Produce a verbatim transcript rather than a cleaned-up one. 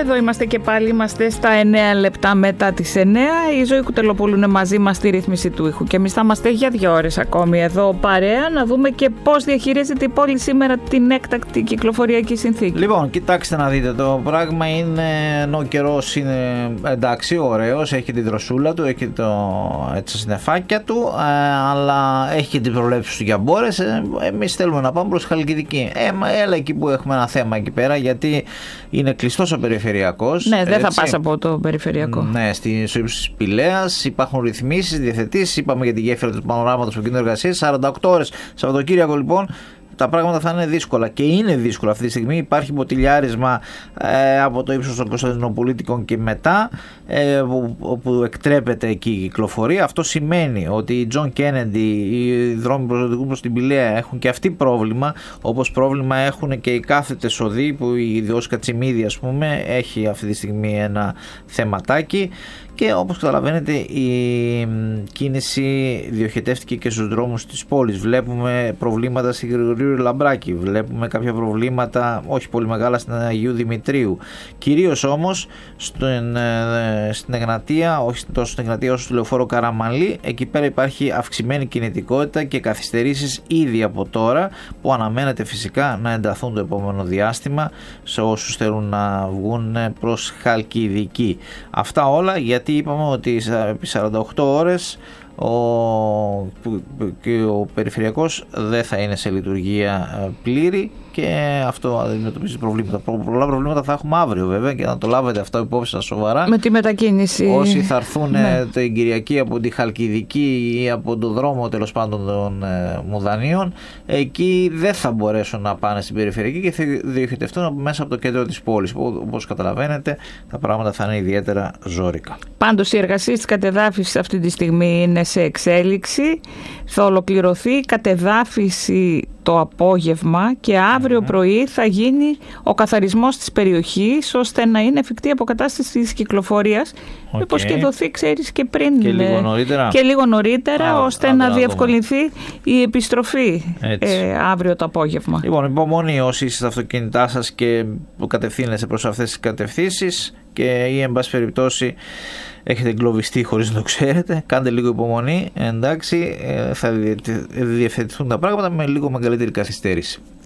εδώ είμαστε και πάλι, είμαστε στα εννέα λεπτά μετά τις εννέα. Η Ζωή Κουτελοπούλου είναι μαζί μας στη ρύθμιση του ήχου και εμείς θα είμαστε για δύο ώρες ακόμη εδώ παρέα, να δούμε και πώς διαχειρίζεται η πόλη σήμερα την έκτακτη κυκλοφοριακή συνθήκη. Λοιπόν, κοιτάξτε να δείτε, το πράγμα είναι, ενώ ο καιρός είναι εντάξει, ωραίος, έχει την δροσούλα του, έχει το, έτσι, συννεφάκια του, ε, αλλά έχει και την προβλέψη του για μπόρες. Ε, εμείς θέλουμε να πάμε προς Χαλκιδική. Ε, έλα εκεί που έχουμε ένα θέμα εκεί πέρα, γιατί είναι κλειστός ο περιφερειακός. Ναι, δεν θα πας από το περιφερειακό. Ναι, στο ύψος της Πηλαίας υπάρχουν ρυθμίσεις, διευθετήσεις. Είπαμε για τη γέφυρα του πανοράματος στο κίνδυνο εργασίας. σαράντα οκτώ ώρες Σαββατοκύριακο λοιπόν. Τα πράγματα θα είναι δύσκολα και είναι δύσκολα αυτή τη στιγμή. Υπάρχει μποτιλιάρισμα ε, από το ύψος των Κωνσταντινοπολίτικων και μετά, ε, όπου εκτρέπεται εκεί η κυκλοφορία. Αυτό σημαίνει ότι οι Τζον Κέννεντι, οι δρόμοι προσωπικού προς την Πηλαία έχουν και αυτοί πρόβλημα, όπως πρόβλημα έχουν και οι κάθετες οδοί, που η Διός Κατσιμίδη, ας πούμε, έχει αυτή τη στιγμή ένα θεματάκι. Και όπως καταλαβαίνετε, η κίνηση διοχετεύτηκε και στους δρόμους της πόλης. Βλέπουμε προβλήματα στη Γρηγορίου Λαμπράκη, βλέπουμε κάποια προβλήματα όχι πολύ μεγάλα στην Αγίου Δημητρίου. Κυρίως όμως στην, στην Εγνατία, όχι τόσο στην Εγνατία όσο στο Λεωφόρο Καραμανλή, εκεί πέρα υπάρχει αυξημένη κινητικότητα και καθυστερήσεις ήδη από τώρα, που αναμένεται φυσικά να ενταθούν το επόμενο διάστημα σε όσους θέλουν να βγουν προς Χαλκιδική. Αυτά όλα γιατί είπαμε ότι επί σαράντα οκτώ ώρες ο, και ο περιφερειακός δεν θα είναι σε λειτουργία πλήρη και αυτό αντιμετωπίζει προβλήματα. Πολλά προβλήματα θα έχουμε αύριο βέβαια και να το λάβετε αυτό υπόψη σας σοβαρά. Με τη μετακίνηση. Όσοι θα έρθουν ναι. την Κυριακή από τη Χαλκιδική ή από τον δρόμο τέλος πάντων των ε, Μουδανίων, εκεί δεν θα μπορέσουν να πάνε στην περιφερειακή και θα διοχετευτούν μέσα από το κέντρο της πόλης. Όπως καταλαβαίνετε, τα πράγματα θα είναι ιδιαίτερα ζόρικα. Πάντως οι εργασίες της κατεδάφισης αυτή τη στιγμή είναι σε εξέλιξη. Θα ολοκληρωθεί η κατεδάφιση το απόγευμα και αύριο mm-hmm. πρωί θα γίνει ο καθαρισμός της περιοχής, ώστε να είναι εφικτή αποκατάσταση της κυκλοφορίας. Okay. Μήπως και δοθεί, ξέρεις, και πριν και λίγο νωρίτερα, και λίγο νωρίτερα Α, ώστε να διευκολυνθεί η επιστροφή ε, αύριο το απόγευμα. Λοιπόν, υπομονή όσοι είστε στα αυτοκίνητά σας και κατευθύνεστε προς αυτές τις κατευθύνσεις και ή εν πάση περιπτώσει έχετε εγκλωβιστεί χωρίς να το ξέρετε, κάντε λίγο υπομονή, εντάξει, θα διευθετηθούν τα πράγματα με λίγο μεγαλύτερη καθυστέρηση.